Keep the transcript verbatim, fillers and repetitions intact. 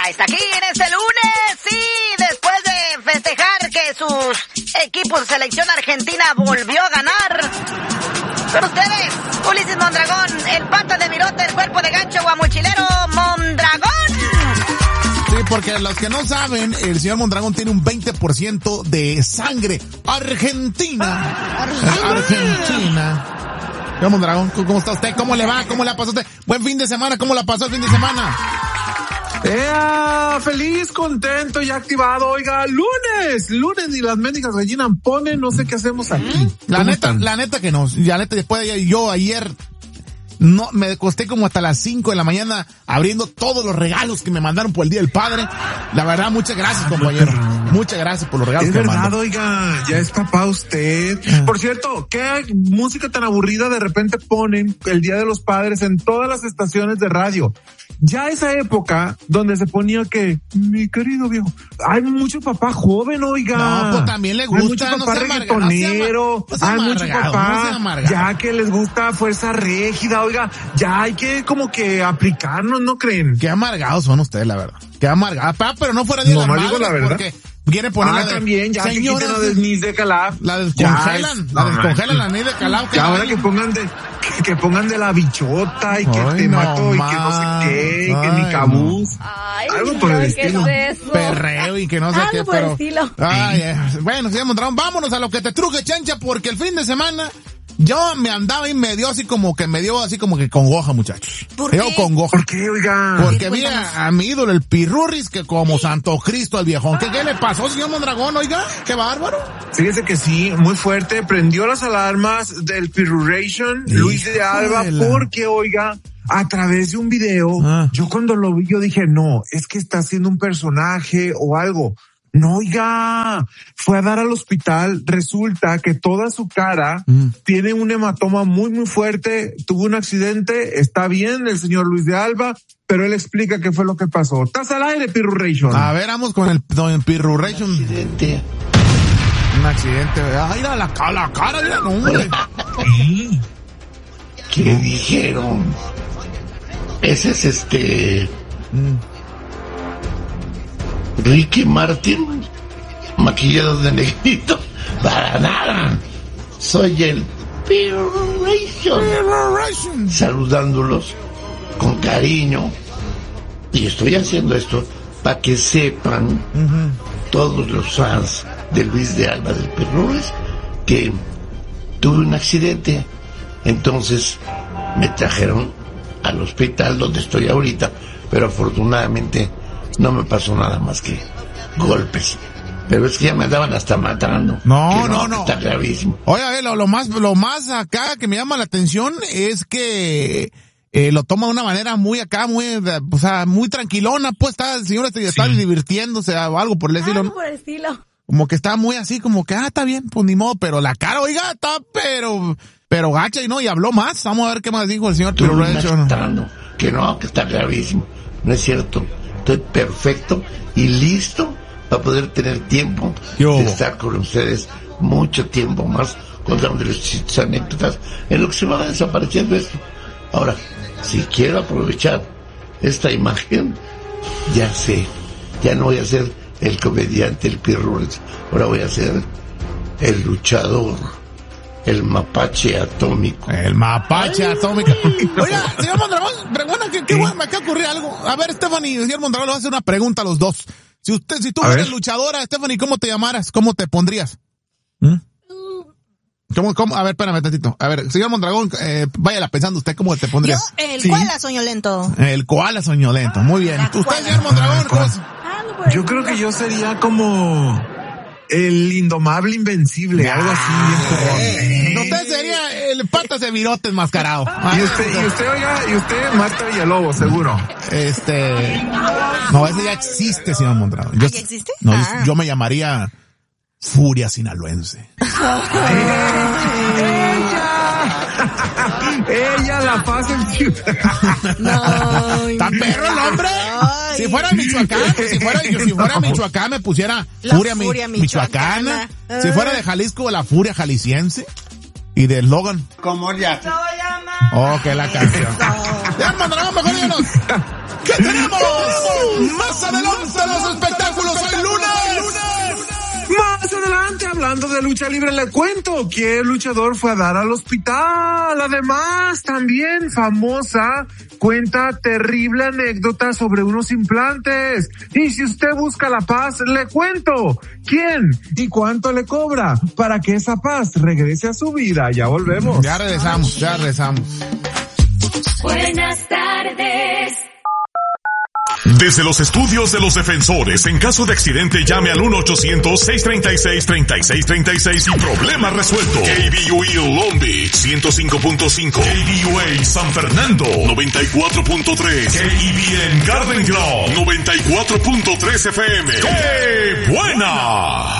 está aquí en este lunes, sí, después de festejar que sus equipos de selección argentina volvió a ganar. Con ustedes, Ulises Mondragón, el pata de virote, el cuerpo de gancho guamuchilero Mondragón. Sí, porque los que no saben, el señor Mondragón tiene un veinte por ciento de sangre argentina. Argentina. Argentina. Señor Mondragón, ¿cómo está usted? ¿Cómo le va? ¿Cómo la pasó usted? Buen fin de semana, ¿cómo la pasó el fin de semana? ¡Ea! Feliz, contento y activado. Oiga, lunes, lunes y las médicas rellenan, ponen, no sé qué hacemos aquí. La neta, están? la neta que no. La neta, después de yo ayer, no, me acosté como hasta las cinco de la mañana abriendo todos los regalos que me mandaron por el Día del Padre. La verdad, muchas gracias, compañero. Muchas gracias por los regalos es que me verdad, mandó. Oiga, ya es papá usted. Por cierto, qué música tan aburrida de repente ponen el Día de los Padres en todas las estaciones de radio. Ya esa época donde se ponía que, mi querido viejo, hay mucho papá joven, oiga. No, pues también le gusta. Hay mucho papá no reggaetonero, no hay mucho papá, no ya que les gusta Fuerza Régida, oiga, ya hay que como que aplicarnos, ¿no creen? Qué amargados son ustedes, la verdad. Qué amargados, papá, pero no fuera de no, las madres, digo la verdad. Porque quiere poner ah, la de, también, ya señoras, que quiten la desniz de Calaf. La descongelan, ya, la no, descongelan la desniz de Calaf. Que ahora que pongan de, que, que pongan de la bichota y que ay, te no mato más. y que no sé qué, y ay, que ni cabuz. Ay, algo por el estilo. ¿Qué es eso? Perreo y que no sé algo qué, por pero. el estilo. Ay, eh, bueno, señor Mondragón, vámonos a lo que te truje, chancha, porque el fin de semana yo me andaba y me dio así como que me dio así como que congoja, muchachos. ¿Por Yo qué? congoja. ¿Por qué, oiga? Porque mira a mi ídolo, el Pirurris, que como Santo Cristo al viejón. ¿Qué, qué le pasó, señor Mondragón, oiga? ¡Qué bárbaro! Fíjese que sí, muy fuerte, prendió las alarmas del Piruration, Luis de Alba, porque, oiga, a través de un video, ah. yo cuando lo vi, yo dije, no, es que está haciendo un personaje o algo. No, oiga, fue a dar al hospital, resulta que toda su cara mm. tiene un hematoma muy, muy fuerte, tuvo un accidente, está bien el señor Luis de Alba, pero él explica qué fue lo que pasó. ¿Estás al aire, Piruration? A ver, vamos con el don Piruration. Un accidente. Un accidente, ay, la, la, la cara, mira, no, hombre. ¿Qué dijeron? Ese es este... Mm. Ricky Martin, maquillado de negrito, para nada. Soy el Piruration, saludándolos con cariño. Y estoy haciendo esto para que sepan uh-huh. todos los fans de Luis de Alba del Pirurris que tuve un accidente. Entonces me trajeron al hospital donde estoy ahorita, pero afortunadamente no me pasó nada más que golpes. Pero es que ya me andaban hasta matando. No, no, no, no. Está gravísimo. Oiga, lo, lo más, lo más acá que me llama la atención es que eh, lo toma de una manera muy acá, muy, o sea, muy tranquilona, pues está, el señor está, sí. está divirtiéndose o algo por el estilo. Algo por el estilo. Como que está muy así, como que, ah, está bien, pues ni modo, pero la cara, oiga, está, pero, pero gacha y no, y habló más. Vamos a ver qué más dijo el señor Piruration. Que no, que está gravísimo. No es cierto. Estoy perfecto y listo para poder tener tiempo Yo. de estar con ustedes mucho tiempo más contándoles sus anécdotas en lo que se va desapareciendo esto. Ahora, si quiero aprovechar esta imagen, ya sé, ya no voy a ser el comediante, el Pirurris, ahora voy a ser el luchador, el mapache atómico. El mapache Ay. atómico. Oiga, señor Mondragón, pregunta que qué bueno, me acaba de ocurrir algo. A ver, Stephanie, señor Mondragón, le voy a hacer una pregunta a los dos. Si usted, si tú fueras luchadora, Stephanie, ¿cómo te llamaras? ¿Cómo te pondrías? ¿Mm? ¿Cómo, cómo? A ver, espérame tantito. A ver, señor Mondragón, eh, váyala pensando usted, ¿cómo te pondrías? Yo, el sí. koala soñolento. El koala soñolento, muy bien. ¿Usted, koala. señor Mondragón, cómo es? Yo creo que yo sería como el indomable invencible, ah, algo así. Eh, usted sería el patas de virote enmascarado. Ah, y usted, y usted, oiga, y usted Marta Villalobos, seguro. Este, no, ese ya existe, señor Mondragón. Yo, ¿Ya existe? No, ah. yo, yo me llamaría Furia Sinaloense. Ella la pasa en ciudad. No. ¿Tan perro el hombre? Ay. Si fuera Michoacán, si fuera, si fuera Michoacán me pusiera la Furia, furia mi, Michoacana. Michoacana. Si fuera de Jalisco, la Furia Jalisciense. Y de Logan. ¿Cómo ya? Oh, que la canción. Ya, Mondragón, mejor díganos. ¿Qué tenemos? Más adelante los espectáculos hoy lunes. Más adelante, hablando de lucha libre, le cuento que el luchador fue a dar al hospital. Además, también famosa cuenta terrible anécdota sobre unos implantes. Y si usted busca la paz, le cuento quién y cuánto le cobra para que esa paz regrese a su vida. Ya volvemos. Ya regresamos, ya regresamos. Buenas tardes. Desde los estudios de los defensores, en caso de accidente llame al uno ochocientos seis treinta y seis treinta y seis treinta y seis y problema resuelto. K B U E Long Beach ciento cinco punto cinco, K B U A San Fernando noventa y cuatro punto tres, K E B N Garden Grove noventa y cuatro punto tres F M. ¡Qué buena!